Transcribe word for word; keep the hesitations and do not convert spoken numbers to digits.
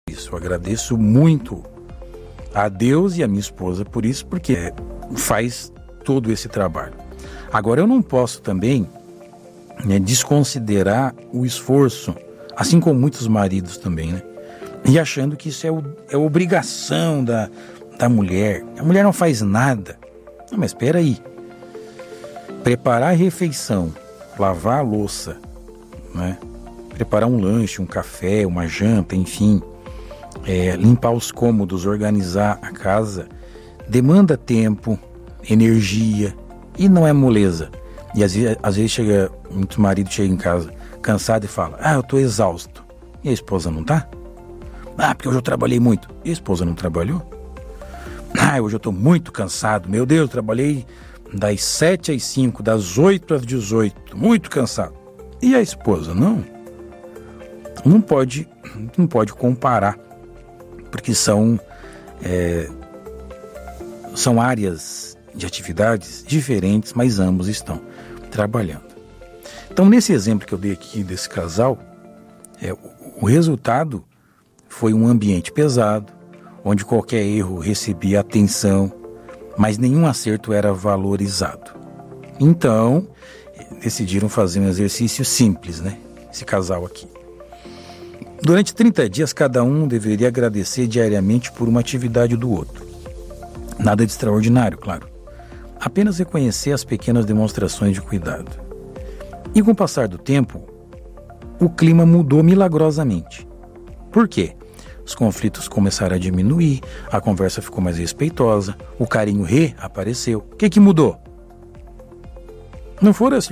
isso. Eu agradeço muito a Deus e a minha esposa por isso, porque faz todo esse trabalho. Agora, eu não posso também, né, desconsiderar o esforço, assim como muitos maridos também, né? E achando que isso é, o, é obrigação da, da mulher. A mulher não faz nada. Não, mas espera aí. Preparar a refeição, lavar a louça, né? Preparar um lanche, um café, uma janta, enfim, é, limpar os cômodos, organizar a casa, demanda tempo, energia e não é moleza. E às vezes, às vezes chega, muito marido chega em casa cansado e fala: ah, eu tô exausto. E a esposa não tá? Ah, porque hoje eu trabalhei muito. E a esposa não trabalhou? Ah, hoje eu tô muito cansado. Meu Deus, eu trabalhei das sete às cinco, das oito às dezoito, muito cansado. E a esposa, não? Não pode, não pode comparar, porque são, é, são áreas de atividades diferentes, mas ambos estão trabalhando. Então, nesse exemplo que eu dei aqui desse casal, é, o, o resultado foi um ambiente pesado, onde qualquer erro recebia atenção, mas nenhum acerto era valorizado. Então, decidiram fazer um exercício simples, né? Esse casal aqui. Durante trinta dias, cada um deveria agradecer diariamente por uma atividade do outro. Nada de extraordinário, claro. Apenas reconhecer as pequenas demonstrações de cuidado. E com o passar do tempo, o clima mudou milagrosamente. Por quê? Os conflitos começaram a diminuir, a conversa ficou mais respeitosa, o carinho reapareceu. O que que mudou? Não foram as